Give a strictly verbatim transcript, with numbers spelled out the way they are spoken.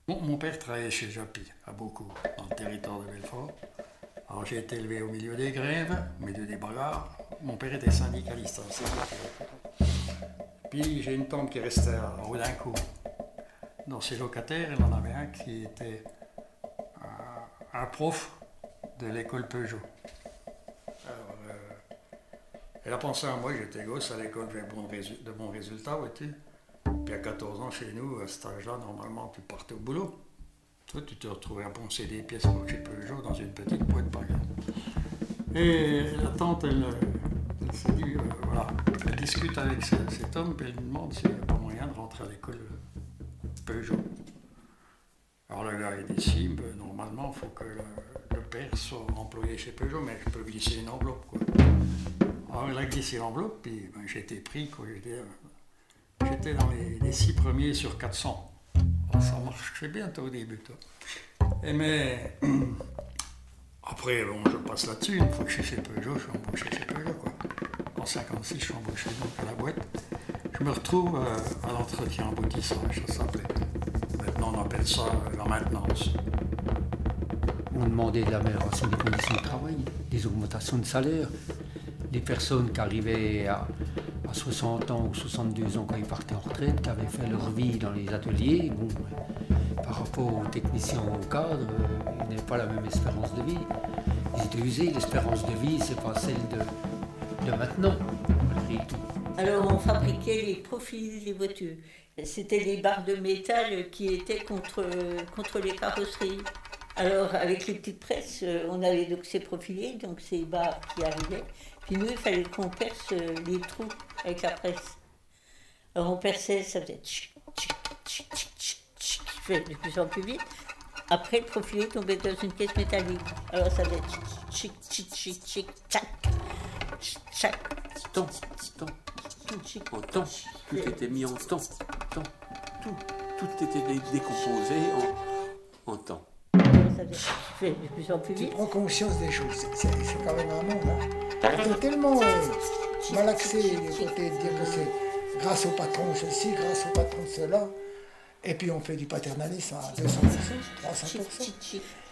Mon, mon père travaillait chez Japy, à beaucoup, dans le territoire de Belfort. Alors j'ai été élevé au milieu des grèves, au milieu des bagarres. Mon père était syndicaliste, hein, c'est vrai que- Puis j'ai une tante qui restait à Roudincourt. Dans ses locataires, il en avait un qui était un, un prof de l'école Peugeot. Alors, euh, elle a pensé à moi, j'étais gosse à l'école, j'avais bon résu- de bons résultats, vois-tu. Puis à quatorze ans, chez nous, à cet âge-là, normalement, tu partais au boulot. Toi, tu te retrouvais à poncer des pièces pour chez Peugeot dans une petite boîte, par exemple. Et la tante, elle, elle s'est dit, euh, voilà, elle discute avec ce- cet homme, puis elle lui demande s'il n'y a pas moyen de rentrer à l'école Peugeot. Alors le gars, il dit, si, ben, normalement, il faut que le, le père soit employé chez Peugeot, mais je peux glisser une enveloppe, quoi. Alors il a glissé l'enveloppe, puis ben, j'ai été pris, quoi. J'étais, euh, j'étais dans les, les six premiers sur quatre cents. Alors, ça marchait bien, toi, au début, toi. Et mais après, bon, je passe là-dessus. Une fois que je suis chez Peugeot, je suis embauché chez Peugeot, quoi. En cinquante-six, je suis embauché donc à la boîte. Je me retrouve euh, à l'entretien aboutissage, ça s'appelait. Maintenant, on appelle ça euh, la maintenance. On demandait de l'amélioration des conditions de travail, des augmentations de salaire. Des personnes qui arrivaient à, à soixante ans ou soixante-deux ans quand ils partaient en retraite, qui avaient fait leur vie dans les ateliers, bon, par rapport aux techniciens ou aux cadres, euh, ils n'avaient pas la même espérance de vie. Ils étaient usés, l'espérance de vie, c'est pas celle de, de maintenant, malgré tout. Alors on fabriquait les profils des voitures. C'était les barres de métal qui étaient contre, contre les carrosseries. Alors avec les petites presses, euh, on avait donc ces profilés, donc ces barres qui arrivaient. Puis nous, il fallait qu'on perce euh, les trous avec la presse. Alors on perçait, ça faisait tchic, tchic, tchic, tchic, tchic, tchic, qui fait de plus en plus vite. Après, le profilé tombait dans une caisse métallique. Alors ça faisait tchic, tchic, tchic, tchic, tchac, tchac, Temps, temps, tchic. en temps, tout était mis en temps, temps, tout, tout était dé- décomposé en, en temps. Ça fait de plus en plus Tu vite. prends conscience des choses, c'est, c'est, c'est quand même un monde. Hein. C'est tellement euh, malaxé le côté de dire que c'est grâce au patron ceci, grâce au patron cela. Et puis on fait du paternalisme à deux cents pour cent, trois cents pour cent.